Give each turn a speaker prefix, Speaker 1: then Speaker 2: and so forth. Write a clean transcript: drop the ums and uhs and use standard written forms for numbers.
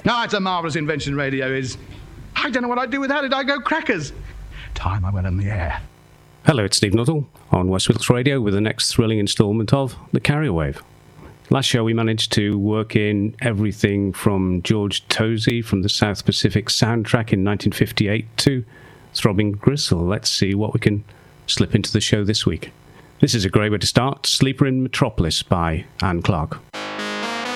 Speaker 1: No, it's a marvellous invention, radio is. I don't know what I'd do without it. I'd go crackers. Time I went on the air.
Speaker 2: Hello, it's Steve Nuttall on West Wales Radio with the next thrilling instalment of The Carrier Wave. Last show we managed to work in everything from George Tosey from the South Pacific soundtrack in 1958 to Throbbing Gristle. Let's see what we can slip into the show this week. This is a great way to start. Sleeper in Metropolis by Anne Clark.